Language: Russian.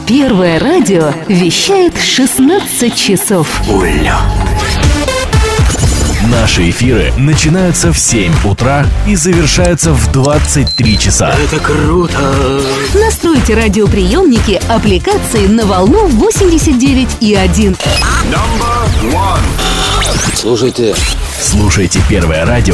Первое радио вещает 16 часов. Уля. Наши эфиры начинаются в 7 утра и завершаются в 23 часа. Это круто! Настройте радиоприемники аппликации на волну 89,1. Слушайте Слушайте Первое радио